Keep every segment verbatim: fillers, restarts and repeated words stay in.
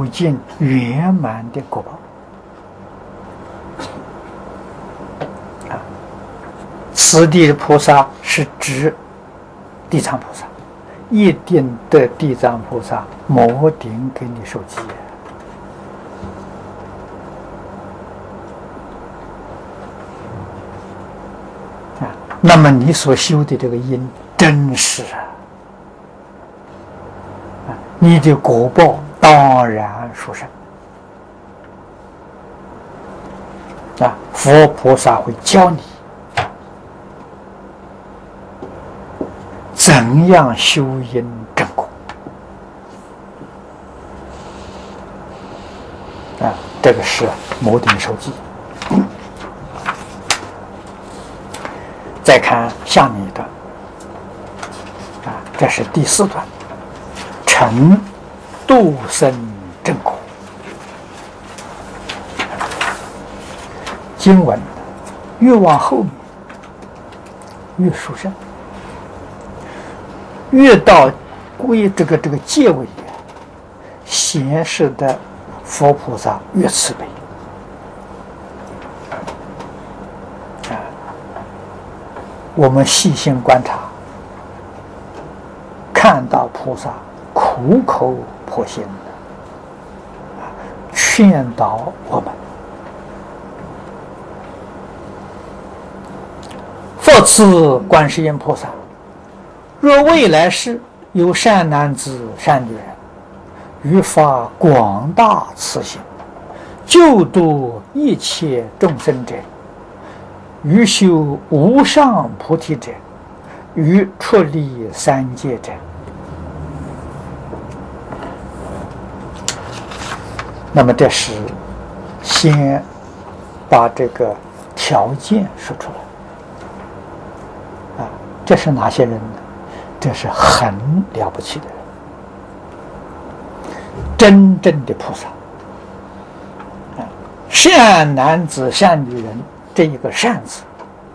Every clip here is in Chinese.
究竟圆满的果报。啊，此地的菩萨是指地藏菩萨，一定的地藏菩萨摩顶给你受记。啊，那么你所修的这个因真实啊，啊，你的果报当然殊胜。啊，佛菩萨会教你怎样修因正果。啊，这个是摩顶受记。再看下面一段，啊，这是第四段，成度生正果。经文越往后面越殊胜，越到归这个这个结尾，显示的佛菩萨越慈悲。啊，我们细心观察，看到菩萨苦口婆心的劝导我们。复次观世音菩萨，若未来世有善男子善女人，于发广大慈心，救度一切众生者，于修无上菩提者，于出离三界者。那么这是先把这个条件说出来。啊，这是哪些人呢？这是很了不起的人，真正的菩萨。啊，善男子善女人，这一个善字，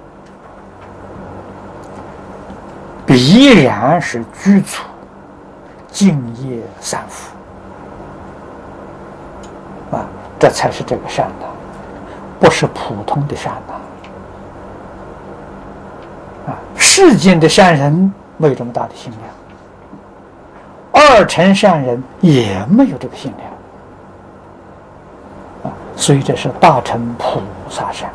必然是具足敬业三福。啊，这才是这个善呐，不是普通的善呐。啊，世间的善人没有这么大的心量，二乘善人也没有这个心量。啊，所以这是大乘菩萨善。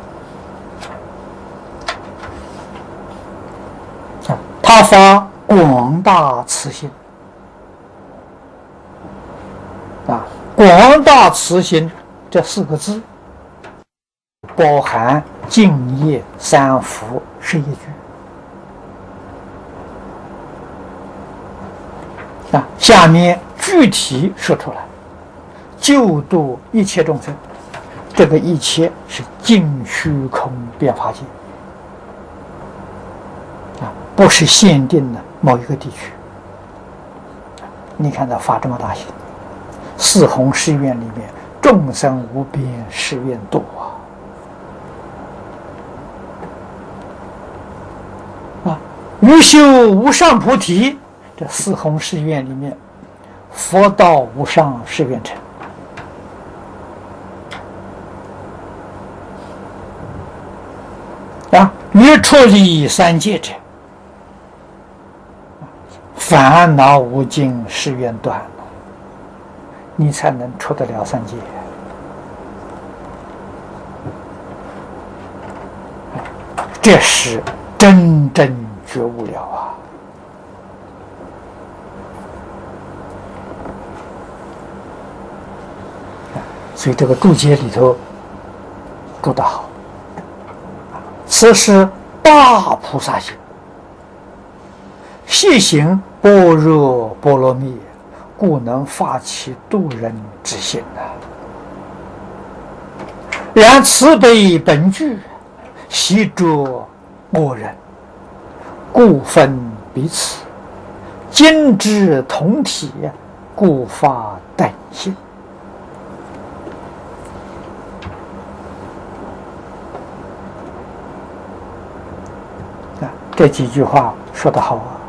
啊，他发广大慈心。啊，广大慈心这四个字，包含敬业三福十一句。啊，下面具体说出来，救度一切众生，这个一切是尽虚空遍法界。啊，不是限定了某一个地区。你看他发这么大心。四弘誓愿里面，众生无边誓愿度啊！啊，于修无上菩提，这四弘誓愿里面，佛道无上誓愿成。啊，于出离三界者，烦恼无尽誓愿断。你才能出得了三界。这是真正觉悟了啊！所以这个注解里头注得好，此是大菩萨行，细行般若波罗蜜，故能发起度人之心呐、啊。然慈悲本具，习着我人，故分彼此；今之同体，故发等性。啊，这几句话说得好啊！